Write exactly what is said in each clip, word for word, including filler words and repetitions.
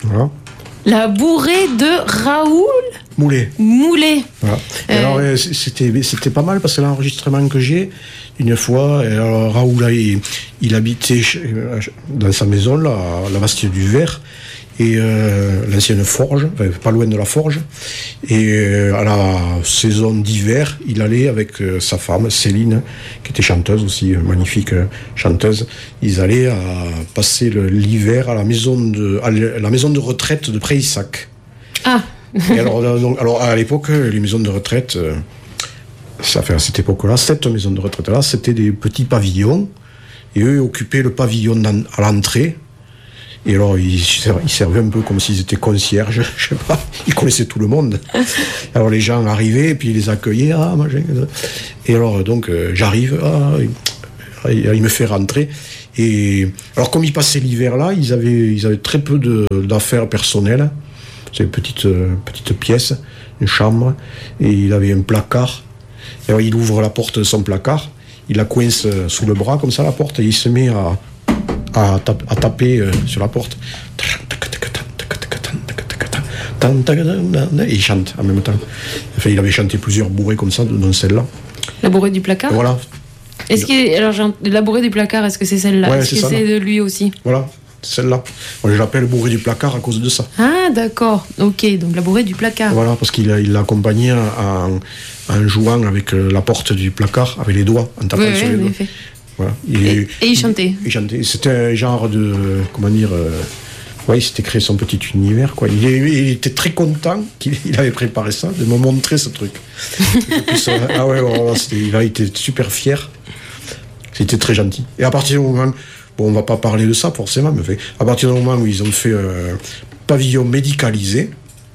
Voilà. La bourrée de Raoul Moulet. Moulet. Voilà. Euh... Alors, c'était, c'était pas mal parce que l'enregistrement que j'ai, une fois, alors, Raoul, là, il, il habitait dans sa maison, là, à la Bastille du Ver, et euh, l'ancienne forge, enfin, pas loin de la forge. Et euh, à la saison d'hiver, il allait avec euh, sa femme, Céline, qui était chanteuse aussi, magnifique euh, chanteuse. Ils allaient à passer le, l'hiver à la maison de, à la maison de retraite de Prayssac. Ah. Et alors, donc, alors, à l'époque, les maisons de retraite, euh, ça fait à cette époque-là, cette maison de retraite-là, c'était des petits pavillons. Et eux occupaient le pavillon à l'entrée. Et alors, ils servaient un peu comme s'ils étaient concierges, je sais pas. Ils connaissaient tout le monde. Alors, les gens arrivaient, et puis ils les accueillaient. Ah, machin. Et alors, donc, euh, j'arrive, ah, il, il me fait rentrer. Et alors, comme ils passaient l'hiver là, ils avaient, ils avaient très peu de, d'affaires personnelles. C'est une petite, euh, petite pièce, une chambre. Et il avait un placard. Et alors, il ouvre la porte de son placard. Il la coince sous le bras, comme ça, la porte. Et il se met à... À, tap- à taper euh, sur la porte. Et il chante en même temps. Enfin, il avait chanté plusieurs bourrées comme ça, dont celle-là. La bourrée du placard. Voilà. Est-ce que alors la bourrée du placard, est-ce que c'est celle-là? Ouais, est-ce c'est que ça, c'est là. de lui aussi? Voilà, celle-là. Moi, je l'appelle bourrée du placard à cause de ça. Ah, d'accord. Ok, donc la bourrée du placard. Voilà, parce qu'il il l'accompagnait en, en jouant avec la porte du placard, avec les doigts, en tapant oui, sur oui, les doigts. Fait. Voilà. Il, et, et il chantait. Il, il chantait. C'était un genre de, comment dire, euh, ouais, il s'était créé son petit univers, quoi. Il, il était très content qu'il il avait préparé ça, de me montrer ce truc. Plus, euh, ah ouais, ouais, c'était, il a été super fier. C'était très gentil. Et à partir du moment, bon, on va pas parler de ça forcément, mais fait, à partir du moment où ils ont fait un euh, pavillon médicalisé,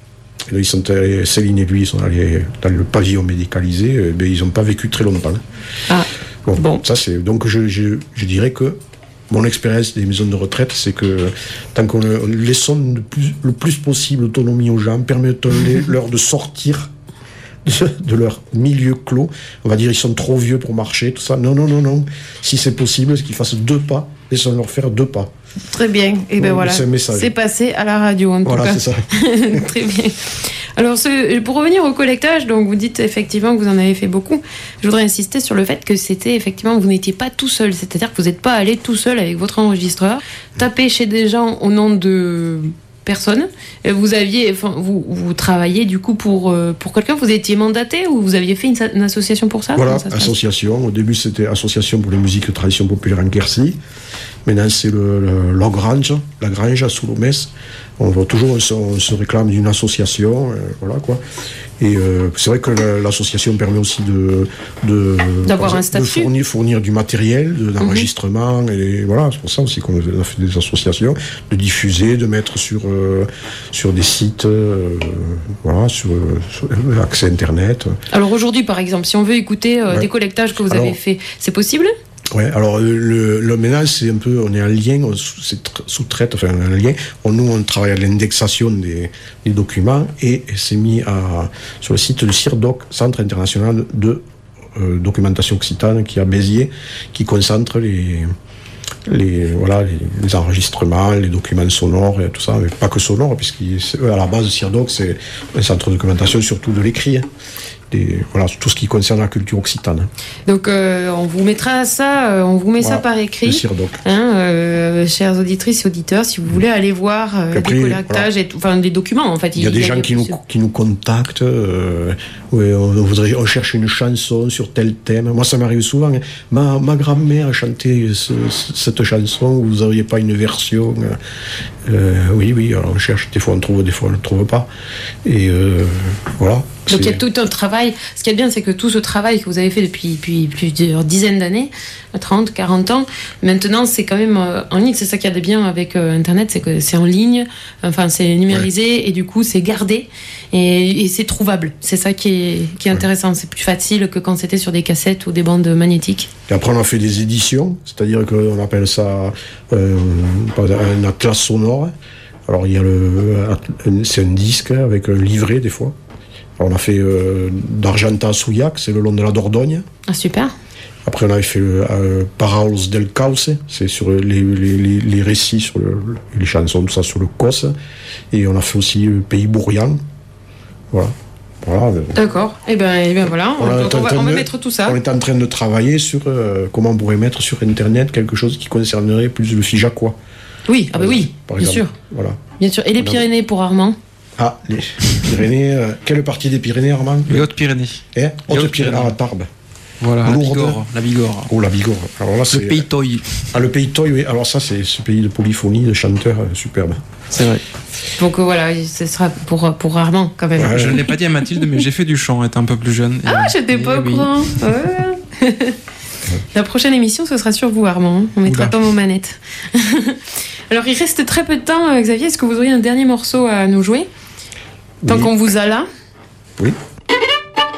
et là, ils sont allés, Céline et lui, ils sont allés dans le pavillon médicalisé, et ben, ils n'ont pas vécu très longtemps. Ah. Bon, bon. Ça c'est donc je, je, je dirais que mon expérience des maisons de retraite, c'est que tant qu'on laisse le plus, le plus possible d'autonomie aux gens, permettons-leur de sortir de, de leur milieu clos. On va dire ils sont trop vieux pour marcher, tout ça. Non, non, non, non. Si c'est possible, qu'ils fassent deux pas, laissons-leur faire deux pas. Très bien. Et ben ouais, voilà, c'est, c'est passé à la radio en voilà, tout cas. C'est ça. Très bien. Alors, ce, pour revenir au collectage, donc vous dites effectivement que vous en avez fait beaucoup. Je voudrais insister sur le fait que c'était effectivement, vous n'étiez pas tout seul. C'est-à-dire que vous n'êtes pas allé tout seul avec votre enregistreur, taper chez des gens au nom de personnes. Vous aviez, enfin, vous, vous travailliez du coup pour, pour quelqu'un, vous étiez mandaté ou vous aviez fait une, une association pour ça? Voilà, association. Au début, c'était Association pour les musiques de tradition populaire en Quercy. Maintenant, c'est le, le, la Grange, la Grange à Soulomès. On va toujours, on se, on se réclame d'une association, euh, voilà quoi. Et euh, c'est vrai que la, l'association permet aussi de, de d'avoir un statut, de fournir, fournir du matériel, de, d'enregistrement, mm-hmm. et voilà, c'est pour ça aussi qu'on a fait des associations, de diffuser, de mettre sur euh, sur des sites, euh, voilà, sur, sur accès internet. Alors aujourd'hui, par exemple, si on veut écouter euh, ouais. des collectages que vous Alors, avez faits, c'est possible? Ouais, alors le, le ménage, c'est un peu, on est en lien, on sous-traite, enfin on est en lien. On, nous, on travaille à l'indexation des, des documents et c'est mis à, sur le site du CIRDOC, Centre international de euh, documentation occitane, qui est à Béziers, qui concentre les, les, voilà, les, les enregistrements, les documents sonores et tout ça, mais pas que sonores, puisqu'à la base, CIRDOC, c'est un centre de documentation surtout de l'écrit. Hein. Des, voilà, tout ce qui concerne la culture occitane. Donc euh, on vous mettra ça, euh, on vous met voilà, ça par écrit, le CIRDOC. Hein, euh, chères auditrices et auditeurs, si vous voulez aller voir euh, après, des collectages, voilà. et enfin des documents en fait. Il y a des gens qui nous, qui nous contactent, euh, ouais, on, on, voudrait, on cherche une chanson sur tel thème. Moi ça m'arrive souvent, hein. ma, ma grand-mère a chanté ce, ce, cette chanson, vous n'auriez pas une version? euh, Oui, oui, alors on cherche, des fois on trouve, des fois on ne trouve pas. Et euh, voilà. Donc il y a tout un travail. Ce qui est bien, c'est que tout ce travail que vous avez fait depuis, depuis plusieurs dizaines d'années, trente, quarante ans, maintenant c'est quand même en ligne. C'est ça qu'il y a de bien avec Internet, c'est que c'est en ligne, enfin c'est numérisé, ouais. et du coup c'est gardé et, et c'est trouvable. C'est ça qui est, qui est intéressant. Ouais. C'est plus facile que quand c'était sur des cassettes ou des bandes magnétiques. Et après on a fait des éditions, c'est-à-dire qu'on appelle ça euh, un atlas sonore. Alors il y a le, c'est un disque avec un livret des fois. On a fait euh, d'Argentat à Souillac, c'est le long de la Dordogne. Ah, super. Après, on avait fait le euh, Paraos del Caos, c'est sur les, les, les, les récits, sur le, les chansons, tout ça, sur le Cos. Et on a fait aussi le Pays Bourrian. Voilà. Voilà. D'accord. Et ben, et ben voilà, on, on, on, va, on va de, mettre tout ça. On est en train de travailler sur euh, comment on pourrait mettre sur Internet quelque chose qui concernerait plus le Figeacois. Oui, ah ben oui, bien exemple. sûr. Voilà. Bien sûr. Et les Pyrénées pour Armand? Ah, les Pyrénées. Euh, quelle partie des Pyrénées, Armand? Les Hautes-Pyrénées. Eh Hautes-Pyrénées, ah, Tarbes. Voilà, la Bigorre, la Bigorre. Oh, la Bigorre. Alors là, c'est le pays Toy. Ah, le pays Toy, oui. Alors ça, c'est ce pays de polyphonie, de chanteurs euh, superbes. C'est vrai. Donc euh, voilà, ce sera pour, pour Armand, quand même. Ouais, je ne l'ai pas dit à Mathilde, mais j'ai fait du chant, étant un peu plus jeune. Ah, et, j'étais pas au oui. courant. Ouais. La prochaine émission, ce sera sur vous, Armand. On mettra pas vos manettes. Alors, il reste très peu de temps, Xavier. Est-ce que vous auriez un dernier morceau à nous jouer? Tant oui. qu'on vous a là. Oui.